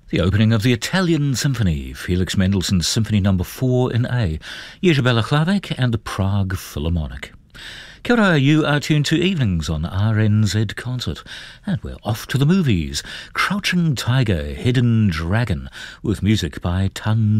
The opening of the Italian Symphony, Felix Mendelssohn's Symphony No. 4 in A, Jerzy Bela-Klavek and the Prague Philharmonic. Kia ora, you are tuned to Evenings on RNZ Concert, and we're off to the movies. Crouching Tiger, Hidden Dragon, with music by Tan